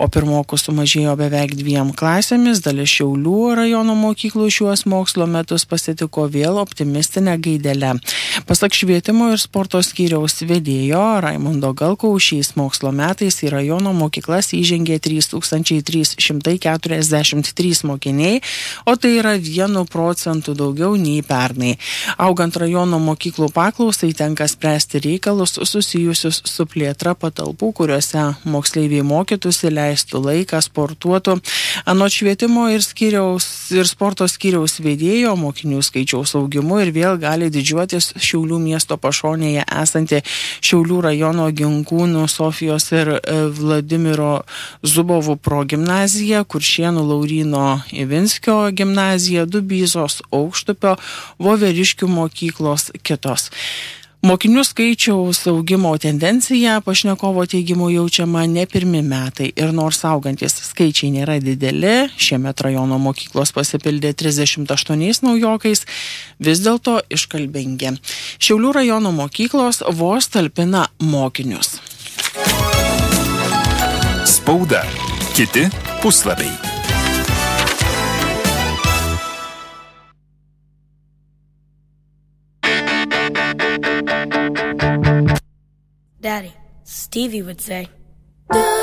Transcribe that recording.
o pirmokų sumažėjo beveik 2 klasėmis. Dalis Šiaulių rajono mokyklų šiuos mokslo metus pasitiko vėl optimistinę gaidelę. Pasak švietimo ir sporto skyriaus vedėjo Raimundo Galkaus, šiais mokslo metais į rajono mokyklas įžengė 3343 mokiniai, o tai yra 1% daugiau nei pernai. Augant rajono mokyklų paklausai tenka spręsti reikalus susijusius su plėtra patalpų, kuriuose moksleiviai mokytųsi, leistų laiką, sportuotų. Anot švietimo ir sporto skyriaus vedėjo, mokinių skaičiaus augimu ir vėl gali didžiuotis Šiaulių miesto pašonėje esanti Šiaulių rajono Ginkūnų, Sofijos ir Vladimiro Zubovų progimnazija, Kuršėnų Lauryno Ivinskio gimnazija, Dubyzos, Aukštupio, Voveriškių mokyklos, kitos. Mokinių skaičiaus augimo tendencija pašnekovo teigimu jaučiama ne pirmi metai ir nors augantis skaičiai nėra dideli, šiemet rajono mokyklos pasipildė 38 naujokais, vis dėlto iškalbingi. Šiaulių rajono mokyklos vos talpina mokinius. Spauda. Kiti puslapiai. Daddy, Stevie would say.